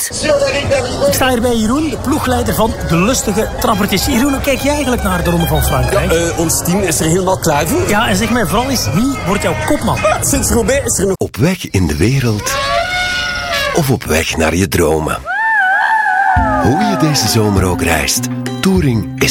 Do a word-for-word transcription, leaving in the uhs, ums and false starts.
Ik sta hier bij Jeroen, de ploegleider van de lustige trappertjes. Jeroen, hoe kijk jij eigenlijk naar de Ronde van Frankrijk? Ja, uh, ons team is er helemaal klaar voor. Ja, en zeg mij vooral eens, wie wordt jouw kopman? Ah, Sint-Roubaix is er nog. Op weg in de wereld of op weg naar je dromen. Hoe je deze zomer ook reist, touring is